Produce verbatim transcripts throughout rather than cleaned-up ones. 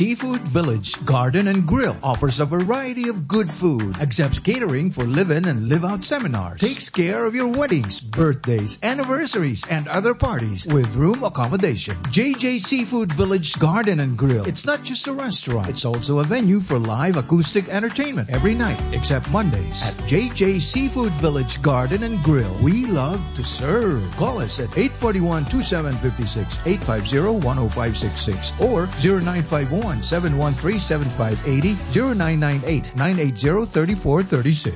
Seafood Village Garden and Grill offers a variety of good food, accepts catering for live-in and live-out seminars, takes care of your weddings, birthdays, anniversaries, and other parties with room accommodation. J J Seafood Village Garden and Grill. It's not just a restaurant, it's also a venue for live acoustic entertainment every night except Mondays at J J Seafood Village Garden and Grill. We love to serve. Call us at eight four one, two seven five six, eight five zero, one zero five six six or zero nine five one, seven one three, seven five eight zero, zero nine nine eight, nine eight zero, three four three six.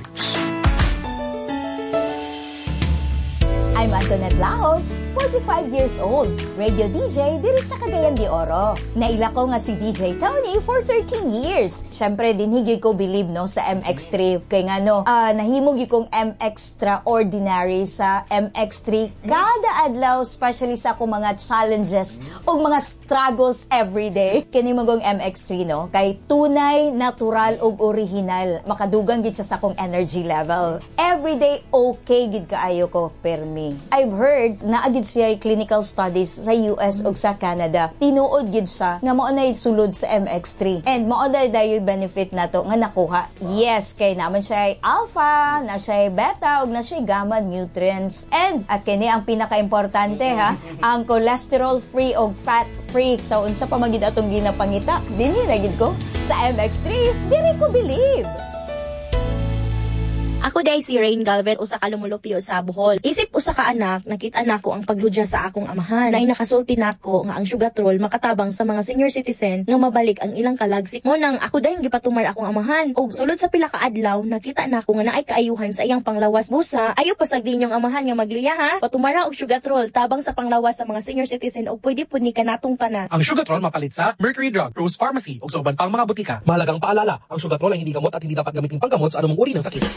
I'm Antoinette Laos, forty-five years old, radio D J diri sa Cagayan de Oro. Naila ko nga si D J Tony for thirteen years. Syempre din higit ko believe no sa M X three kay nga no, uh, nahimog kong M Extraordinary sa M X three kada adlaw, especially sa akong mga challenges o mga struggles every day. Kini magong M X three no, kay tunay, natural ug original. Makadugang gid siya sa akong energy level. Every day okay gid kaayo ko permi. I've heard na agid siya clinical studies sa U S ug sa Canada. Tinuod gid siya nga mao nay sulod sa M X three. And mao day dayoy benefit nato nga nakuha. Yes, kay naman siya ay alpha, na siya ay beta ug na siya ay gamma nutrients. And uh, kini ang pinaka-importante ha, ang cholesterol free ug fat free. So unsa pa magid atong ginapangita? Dinhi na gid ko sa M X three. Diri ko believe. Ako day si Rain Galvez, usa ka lumulupyo sa Bohol. Isip usa ka anak, nakita nako ang pagludya sa akong amahan. Nay nakasulti nako nga ang sugatrol makatabang sa mga senior citizen nga mabalik ang ilang kalagsik mo nang ako day gipatumar akong amahan. Og sulod sa pila ka adlaw, nakita nako nga naay kaayuhan sa iyang panglawas. Busa, ayo pasag din yung amahan nga magluya ha. Patumara og sugatrol tabang sa panglawas sa mga senior citizen og pwede pud ni kanatong tanan. Ang sugatrol mapalit sa Mercury Drug, Rose Pharmacy ug sa uban pang mga butika. Mahalagang paalala, ang sugatrol ay hindi gamot at hindi dapat gamitin panggamot sa anumang uri ng sakit.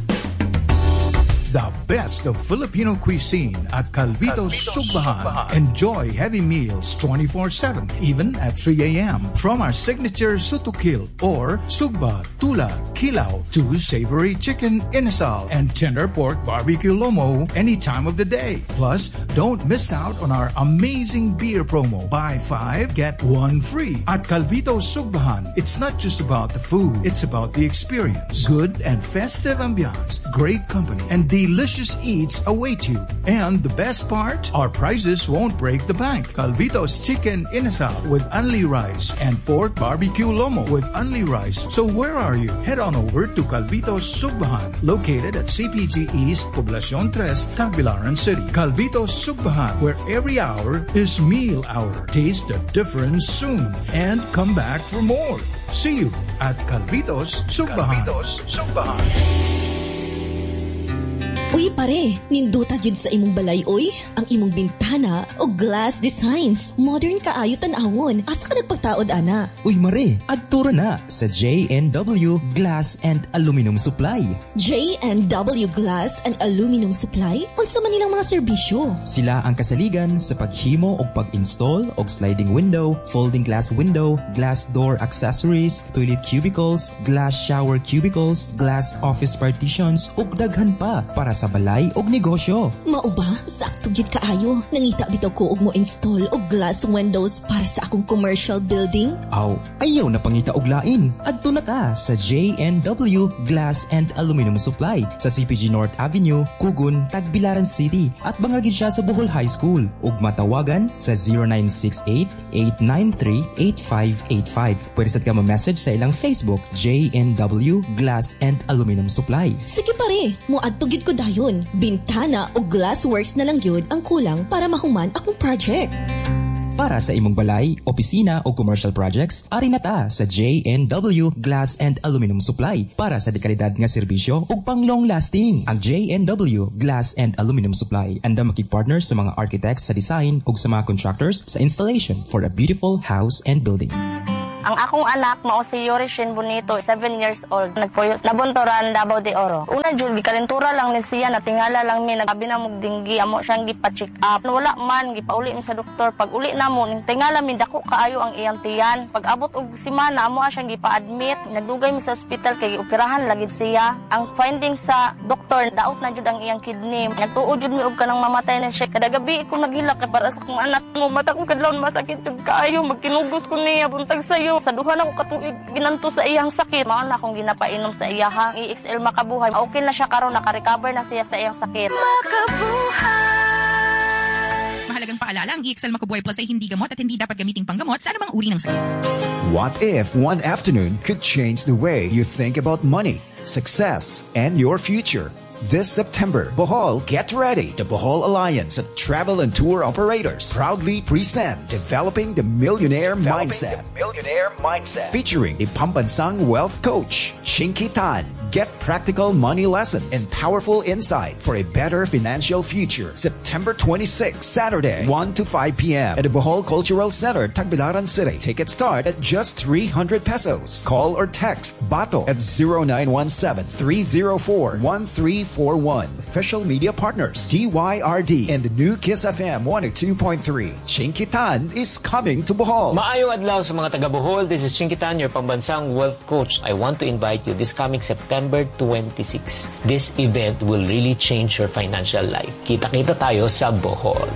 The best of Filipino cuisine at Calvito's Sugbahan. Enjoy heavy meals twenty-four seven, even at three a.m. From our signature sutukil or sugba, tula, kilaw to savory chicken inasal and tender pork barbecue lomo any time of the day. Plus, don't miss out on our amazing beer promo. Buy five, get one free. At Calvito's Sugbahan, it's not just about the food, it's about the experience. Good and festive ambiance, great company, and the delicious eats await you. And the best part, our prices won't break the bank. Calvito's Chicken Inasal with only rice and pork barbecue lomo with only rice. So where are you? Head on over to Calvito's Sugbahan, located at C P G East, Poblacion three, Tagbilaran City. Calvito's Sugbahan, where every hour is meal hour. Taste the difference soon and come back for more. See you at Calvito's Sugbahan. Calvito's Sugbahan. Uy pare, ninduta gyud sa imong balay oy, ang imong bintana o glass designs. Modern kaayo tan-awon. Asa ka nagpagtaod ana? Uy mare, adtura na sa J and W Glass and Aluminum Supply. J and W Glass and Aluminum Supply? Unsa man nilang mga serbisyo? Sila ang kasaligan sa paghimo og pag-install og sliding window, folding glass window, glass door accessories, toilet cubicles, glass shower cubicles, glass office partitions ug daghan pa para sa balay og negosyo. Mao ba? Sakto gyud kaayo. Nangita bitaw ko og mo install og glass windows para sa akong commercial building. Aw, ayaw na pangita og lain. Adto na ta sa J and W Glass and Aluminum Supply sa C P G North Avenue, Kugon, Tagbilaran City at bangagid siya sa Bohol High School ug matawagan sa zero nine six eight, eight nine three, eight five eight five. Pwede sad ka ma-message sa ilang Facebook J and W Glass and Aluminum Supply. Sige pare, mo adto gyud ko dayon. Bintana o glass works na lang gyud ang kulang para mahuman akong project. Para sa imong balay, opisina o commercial projects, ari na ta sa J and W Glass and Aluminum Supply para sa dekalidad nga serbisyo ug pang long lasting. Ang J and W Glass and Aluminum Supply anda makig-partner sa mga architects sa design ug sa mga contractors sa installation for a beautiful house and building. Ang akong anak mao si Yorishin Bonito, seven years old, nagpuyo nabuntoran Davao de Oro. Una jud gikalentura lang ni siya, natingala lang mi, nagabi na mog dinggi, amo siyang gipa-check up. Wala man gipauli mi sa doktor. Pag uli na mo, tingala mi dako kaayo ang iyang tiyan. Pag abot og semana amo siyang gipa-admit, nagdugay mi sa ospital kay operahan lagib siya. Ang finding sa doktor, daot na jud ang iyang kidney. Nagtuod jud mi og kanang mamatay na siya. Kada gabi ko naghilak para sa akong anak mo. Mata ko kadlawon masakit jud kaayo, magkinugos ko niya buntag sayo. kayo. Sa duha na ko katuig ginanto sa iyang sakit. Mao na akong ginapainom sa iyahang E X L Makabuhay. Okay na siya karon, naka-recover na siya sa iyang sakit. Mahalagang paalala, ang E X L Makabuhay Plus ay hindi gamot at hindi dapat gamiting panggamot sa anumang uri ng sakit. What if one afternoon could change the way you think about money, success, and your future? This September, Bohol, get ready. The Bohol Alliance of Travel and Tour Operators proudly presents Developing the Millionaire Developing Mindset. The Millionaire Mindset. Featuring a Pambansang wealth coach, Chinky Tan. Get practical money lessons and powerful insights for a better financial future. September twenty-sixth, Saturday, one to five p.m. at the Bohol Cultural Center, Tagbilaran City. Tickets start at just three hundred pesos. Call or text Bato at zero nine one seven, three zero four, one three four one. Official media partners, D Y R D and the new Kiss F M one oh two point three. Chinky Tan is coming to Bohol. Maayong adlaw sa mga taga Bohol. This is Chinky Tan, your Pambansang wealth coach. I want to invite you this coming September twenty-sixth. This event will really change your financial life. Kita-kita tayo sa Bohol.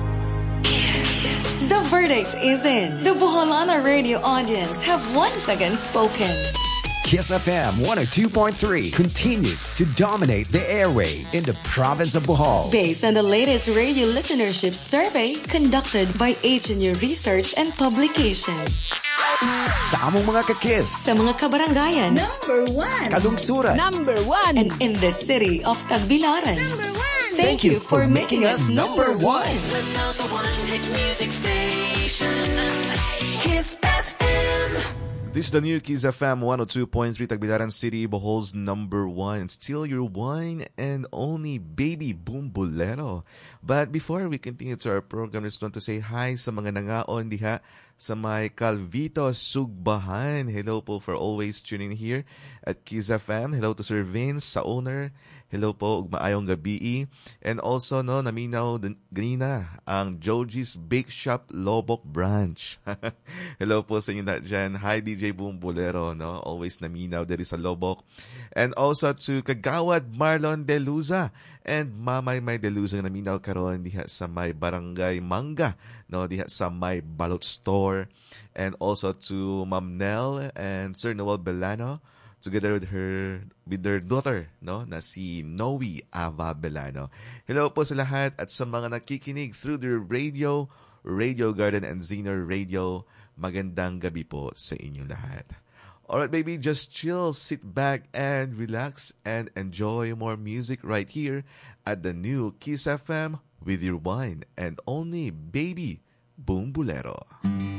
The verdict is in. The Boholana radio audience have once again spoken. Kiss F M one oh two point three continues to dominate the airwaves in the province of Bohol. Based on the latest radio listenership survey conducted by H N U Research and Publications. Sa among mga kakis. Sa mga kabarangayan. Number one. Kalungsuran. Number one. And in the city of Tagbilaran. Number one. Thank, Thank you for, for making us number one. Number one hit music station. Kiss F M. This is the new Kiss F M one oh two point three, Tagbilaran City, Bohol's number one. Still your one and only baby boom bolero. But before we continue to our program, I just want to say hi sa mga nangaon diha sa may Calvito Sugbahan. Hello po for always tuning here at Kiss F M. Hello to Sir Vince, sa owner. Hello po, ug maayong gabi. And also, no, naminaw ganina ang Joji's Bake Shop Lobok Branch. Hello po sa inyo na dyan. Hi, D J Boom Bolero, no? Always naminaw diri sa Lobok. And also to Kagawad Marlon De Luza and Mamay May De Luza na naminaw karon diha sa may Barangay Manga, no? Diha sa may Balot Store. And also to Ma'am Nell and Sir Noel Belano, together with her with their daughter, no, na si Noe Ava Belano. Hello po sa lahat at sa mga nakikinig through their radio, Radio Garden and Zener Radio. Magandang gabi po sa inyo lahat. Alright, baby, just chill, sit back and relax and enjoy more music right here at the new Kiss F M with your one and only baby Boom Bolero.